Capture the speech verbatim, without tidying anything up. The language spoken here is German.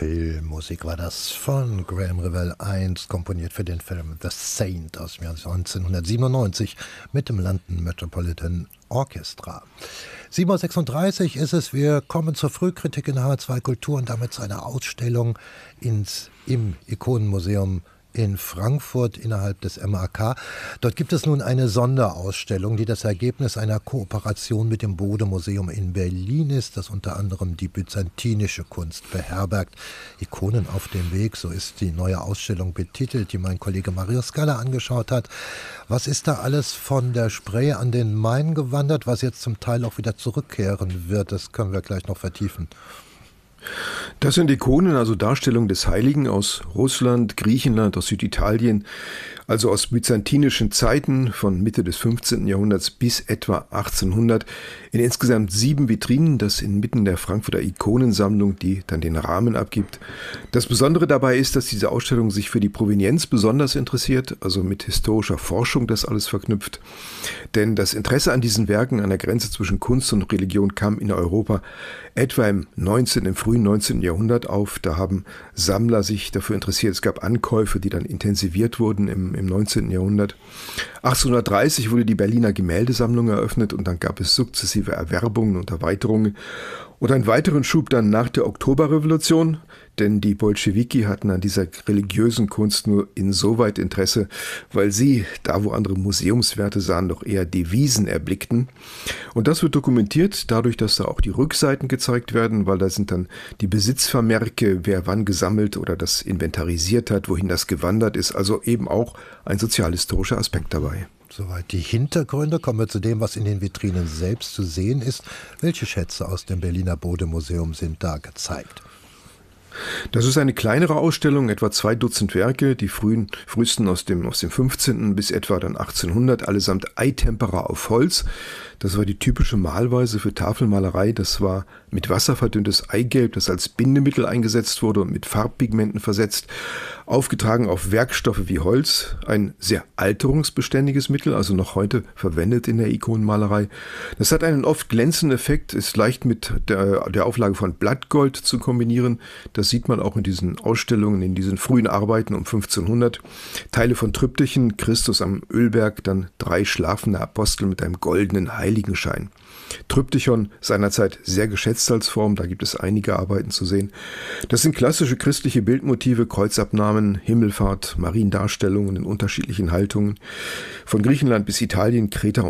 Filmmusik war das von Graham Revell eins, komponiert für den Film The Saint aus dem Jahr neunzehnhundertsiebenundneunzig mit dem London Metropolitan Orchestra. sieben Uhr sechsunddreißig ist es, wir kommen zur Frühkritik in H zwei Kultur und damit zu einer Ausstellung ins, im Ikonenmuseum in Frankfurt innerhalb des M A K. Dort gibt es nun eine Sonderausstellung, die das Ergebnis einer Kooperation mit dem Bode-Museum in Berlin ist, das unter anderem die byzantinische Kunst beherbergt. Ikonen auf dem Weg, so ist die neue Ausstellung betitelt, die mein Kollege Mario Scala angeschaut hat. Was ist da alles von der Spree an den Main gewandert, was jetzt zum Teil auch wieder zurückkehren wird? Das können wir gleich noch vertiefen. Das sind Ikonen, also Darstellungen des Heiligen aus Russland, Griechenland, aus Süditalien, also aus byzantinischen Zeiten von Mitte des fünfzehnten Jahrhunderts bis etwa achtzehnhundert in insgesamt sieben Vitrinen, das inmitten der Frankfurter Ikonensammlung, die dann den Rahmen abgibt. Das Besondere dabei ist, dass diese Ausstellung sich für die Provenienz besonders interessiert, also mit historischer Forschung das alles verknüpft. Denn das Interesse an diesen Werken an der Grenze zwischen Kunst und Religion kam in Europa etwa im neunzehnten, im frühen neunzehnten Jahrhundert auf. Da haben Sammler sich dafür interessiert. Es gab Ankäufe, die dann intensiviert wurden im, im neunzehnten Jahrhundert. achtzehnhundertdreißig wurde die Berliner Gemäldesammlung eröffnet und dann gab es sukzessive Erwerbungen und Erweiterungen. Und einen weiteren Schub dann nach der Oktoberrevolution, denn die Bolschewiki hatten an dieser religiösen Kunst nur insoweit Interesse, weil sie, da wo andere Museumswerte sahen, doch eher Devisen erblickten. Und das wird dokumentiert dadurch, dass da auch die Rückseiten gezeigt werden, weil da sind dann die Besitzvermerke, wer wann gesammelt oder das inventarisiert hat, wohin das gewandert ist, also eben auch ein sozialhistorischer Aspekt dabei. Soweit die Hintergründe. Kommen wir zu dem, was in den Vitrinen selbst zu sehen ist. Welche Schätze aus dem Berliner Bode-Museum sind da gezeigt? Das ist eine kleinere Ausstellung, etwa zwei Dutzend Werke, die frühen, frühesten aus dem, aus dem fünfzehnten bis etwa dann achtzehnhundert, allesamt Eitempera auf Holz. Das war die typische Malweise für Tafelmalerei. Das war mit Wasser verdünntes Eigelb, das als Bindemittel eingesetzt wurde und mit Farbpigmenten versetzt, aufgetragen auf Werkstoffe wie Holz. Ein sehr alterungsbeständiges Mittel, also noch heute verwendet in der Ikonenmalerei. Das hat einen oft glänzenden Effekt, ist leicht mit der, der Auflage von Blattgold zu kombinieren. Das sieht man auch in diesen Ausstellungen, in diesen frühen Arbeiten um fünfzehnhundert. Teile von Triptychen, Christus am Ölberg, dann drei schlafende Apostel mit einem goldenen Heiligenschein. Triptychon seinerzeit sehr geschätzt als Form, da gibt es einige Arbeiten zu sehen. Das sind klassische christliche Bildmotive, Kreuzabnahmen, Himmelfahrt, Mariendarstellungen in unterschiedlichen Haltungen. Von Griechenland bis Italien, Kreta